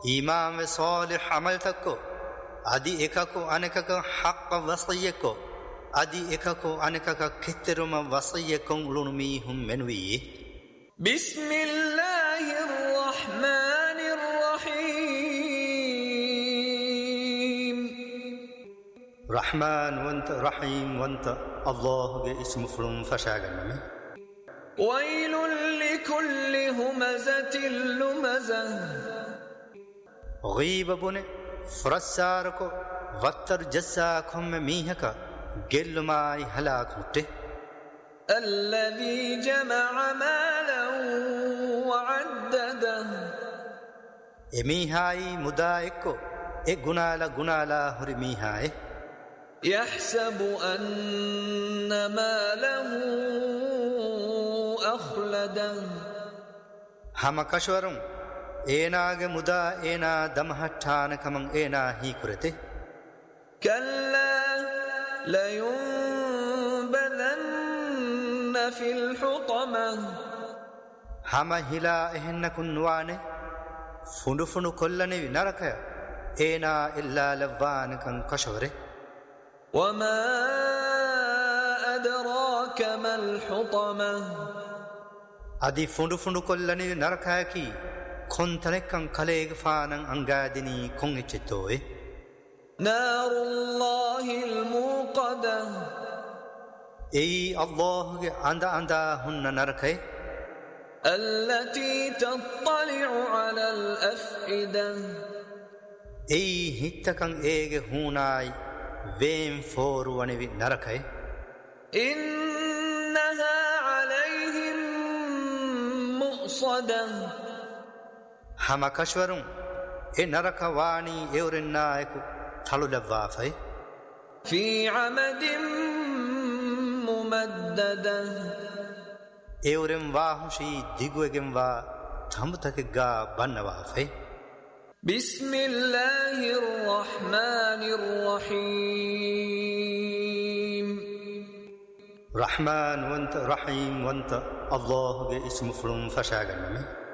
إيمان وصالح عمل تكو أدي إكاكو أنكاك حق وصيكو أدي إكاكو أنكاك كترم وصيكم لنميهم منوي بسم الله الرحمن الرحيم رحمن وانت رحيم وانت الله اسم فلم فشاغنمي ويل لكل همزة لمزة غيب بني فرساركو وتر جساكم ميهكا قل ماي هلاك مته الذي جمع مالا وعدده ميهاي مدائكو غنالا هري ميهاي يحسب أن ماله أخلده هم كشورم إيناغ مدا إينا دمهتان كمن إينا هي كرته كلا لينبذن في الحطمة هم هلا إهن كنوانه فندو كلني نركيا إينا إلا لبان كن كشوره وما أدراك ما الحطمة أدي فندو كلني نركيا كي كنتنكن كليغ فانن أنغادني كونغيتشتوي نار الله الموقدة أي الله عند هن نركي التي تطلع على الأفئدة أي هتكن إيغ هوناي وين فور ونبي نركي إنها عليهم مؤصدة هم كشورم نرك واني إورنايكو تلو لبافي في عمد ممددة إورم واهمشي ديغوغم وا تمتكغا بنوافي بسم الله الرحمن الرحيم رحمن وانت رحيم وانت الله اسم فلم فشاغنمي